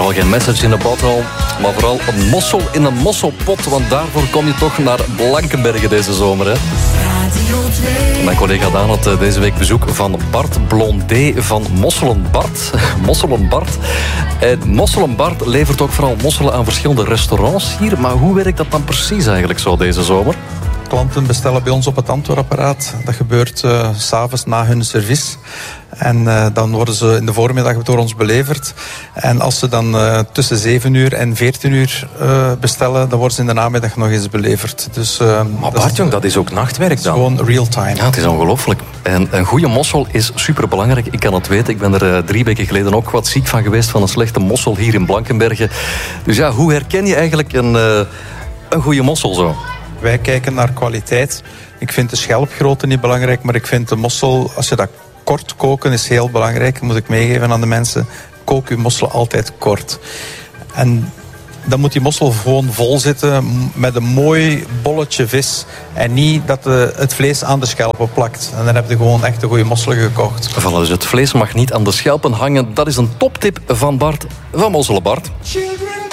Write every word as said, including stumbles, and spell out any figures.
vooral geen message in a bottle, maar vooral een mossel in een mosselpot. Want daarvoor kom je toch naar Blankenberge deze zomer, hè? Mijn collega Daan had deze week bezoek van Bart Blondé van Mosselen Bart. Mosselen Bart. En Mosselen Bart levert ook vooral mosselen aan verschillende restaurants hier. Maar hoe werkt dat dan precies eigenlijk zo deze zomer? Klanten bestellen bij ons op het antwoordapparaat. Dat gebeurt uh, 's avonds na hun service. En uh, dan worden ze in de voormiddag door ons beleverd. En als ze dan uh, tussen zeven uur en veertien uur uh, bestellen, dan worden ze in de namiddag nog eens beleverd. Dus, uh, maar Bart, jong, dat is ook nachtwerk dan? Gewoon real time. Ja, het is ongelooflijk. En een goede mossel is superbelangrijk. Ik kan het weten. Ik ben er uh, drie weken geleden ook wat ziek van geweest van een slechte mossel hier in Blankenberge. Dus ja, hoe herken je eigenlijk een, uh, een goede mossel zo? Wij kijken naar kwaliteit. Ik vind de schelpgrootte niet belangrijk, maar ik vind de mossel, als je dat kort koken, is heel belangrijk. Dat moet ik meegeven aan de mensen. Kook uw mossel altijd kort. En dan moet die mossel gewoon vol zitten met een mooi bolletje vis. En niet dat de, het vlees aan de schelpen plakt. En dan heb je gewoon echt een goede mossel gekocht. Voilà, dus het vlees mag niet aan de schelpen hangen. Dat is een toptip van Bart, van Mosselen Bart.